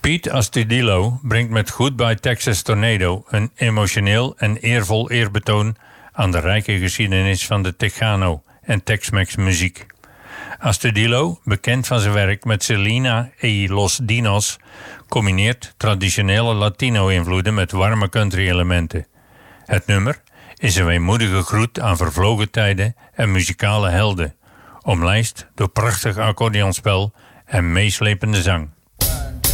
Pete Astudillo brengt met Goodbye Texas Tornado een emotioneel en eervol eerbetoon aan de rijke geschiedenis van de Tejano en Tex-Mex muziek. Astudillo, bekend van zijn werk met Selena y Los Dinos, combineert traditionele Latino-invloeden met warme country-elementen. Het nummer is een weemoedige groet aan vervlogen tijden en muzikale helden, omlijst door prachtig accordeonspel en meeslepende zang.